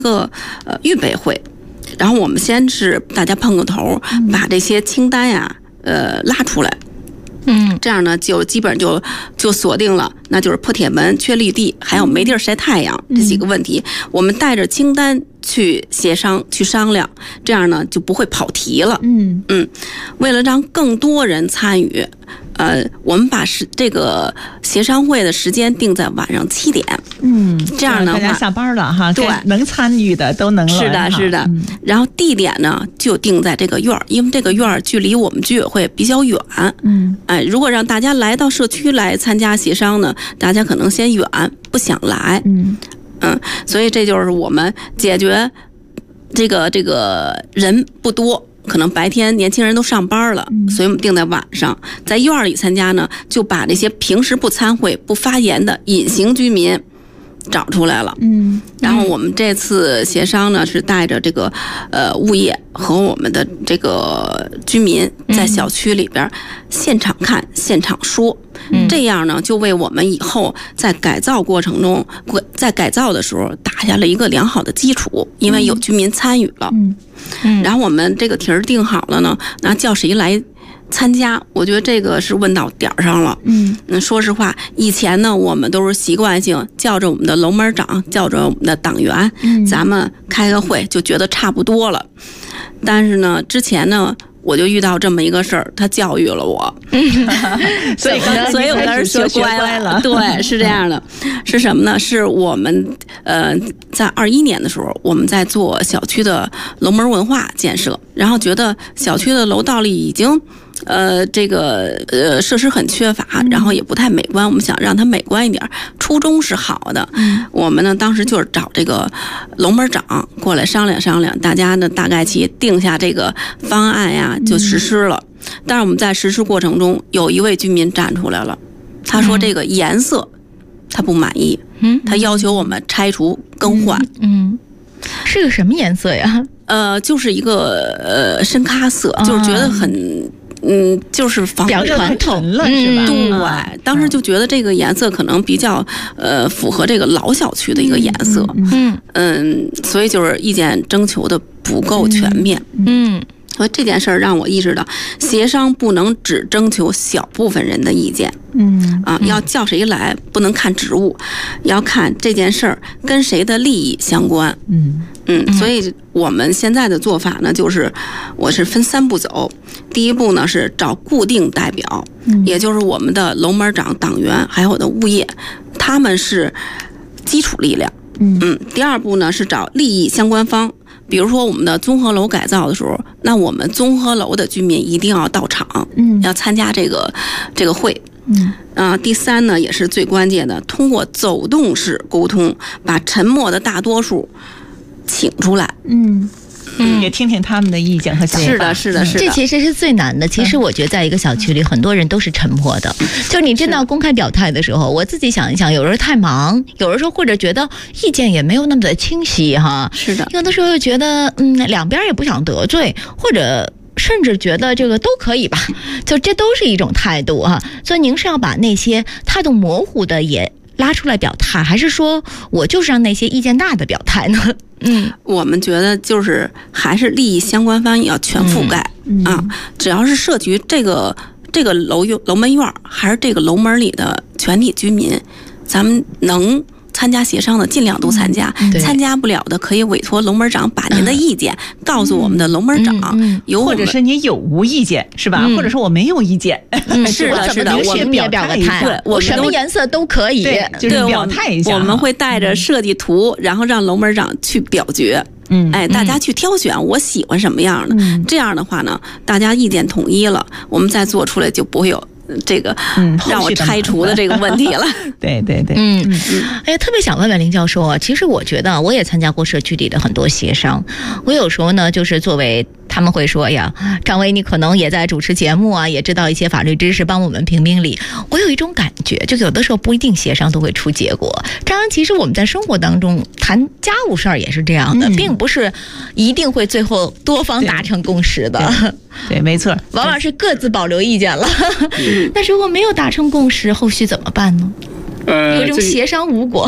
个预备会，然后我们先是大家碰个头，把这些清单呀拉出来。这样呢就基本就锁定了，那就是破铁门、缺绿地，还有没地儿晒太阳这几个问题。我们带着清单去协商、去商量，这样呢就不会跑题了。为了让更多人参与，我们把这个协商会的时间定在晚上7点。这样的话， 大家下班了哈， 对， 能参与的都能来。 是的。然后地点呢就定在这个院儿，因为这个院儿距离我们居委会比较远。如果让大家来到社区来参加协商呢，大家可能嫌远，不想来。所以这就是我们解决这个人不多。可能白天年轻人都上班了，所以我们定在晚上，在院里参加呢，就把这些平时不参会、不发言的隐形居民找出来了。然后我们这次协商呢，是带着这个物业和我们的这个居民在小区里边现场看、现场说。这样呢，就为我们以后在改造过程中，在改造的时候打下了一个良好的基础，因为有居民参与了。然后我们这个题儿定好了呢，那叫谁来参加？我觉得这个是问到点儿上了。说实话，以前呢，我们都是习惯性叫着我们的楼门长，叫着我们的党员，咱们开个会就觉得差不多了。但是呢，之前呢，我就遇到这么一个事儿，他教育了我，所以我当时学乖了。对，是这样的，是什么呢？是我们在21年的时候，我们在做小区的楼门文化建设，然后觉得小区的楼道里已经这个设施很缺乏，然后也不太美观，我们想让它美观一点，初衷是好的。我们呢当时就是找这个楼门长过来商量商量，大家呢大概其定下这个方案呀，就实施了。但是我们在实施过程中，有一位居民站出来了，他说这个颜色他不满意，他要求我们拆除更换。 是个什么颜色呀？ 就是一个深咖色，就是觉得很。就是比较传统了，是吧？ 对，当时就觉得这个颜色可能比较符合这个老小区的一个颜色。所以就是意见征求的不够全面。所以这件事儿让我意识到，协商不能只征求小部分人的意见。要叫谁来，不能看职务，要看这件事儿跟谁的利益相关。所以我们现在的做法呢，就是我是分3步走。第一步呢是找固定代表，也就是我们的楼门长、党员还有我的物业，他们是基础力量。第二步呢是找利益相关方，比如说我们的综合楼改造的时候，那我们综合楼的居民一定要到场，要参加这个会。第3呢也是最关键的，通过走动式沟通，把沉默的大多数请出来。 也听听他们的意见和想法。 是的。 这其实是最难的。其实我觉得在一个小区里，很多人都是沉默的。就你真的要公开表态的时候，我自己想一想，有时候太忙，有的时候或者觉得意见也没有那么的清晰哈。 是的。 有的时候又觉得两边也不想得罪，或者甚至觉得这个都可以吧，就这都是一种态度哈。所以您是要把那些态度模糊的也拉出来表态，还是说我就是让那些意见大的表态呢？ 我们觉得就是还是利益相关方要全覆盖。只要是社区这个楼门院还是这个楼门里的全体居民，咱们能参加协商的尽量都参加，参加不了的可以委托楼门长把您的意见告诉我们的楼门长， 或者是你有无意见是吧？或者是我没有意见。 是的， 我们也表个态，对，我什么颜色都可以， 就是表态一下。 我们会带着设计图，然后让楼门长去表决。大家去挑选我喜欢什么样的。这样的话呢，大家意见统一了，我们再做出来就不会有这个让我拆除的这个问题了。 对。 特别想问问林教授啊，其实我觉得我也参加过社区里的很多协商，我有时候呢就是作为他们会说呀，张薇你可能也在主持节目啊，也知道一些法律知识，帮我们评评理。我有一种感觉，就有的时候不一定协商都会出结果。当然其实我们在生活当中谈家务事儿也是这样的，并不是一定会最后多方达成共识的。 对，没错， 往往是各自保留意见了。但是如果没有达成共识，后续怎么办呢？有一种协商无果。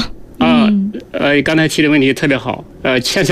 刚才提的问题特别好，牵扯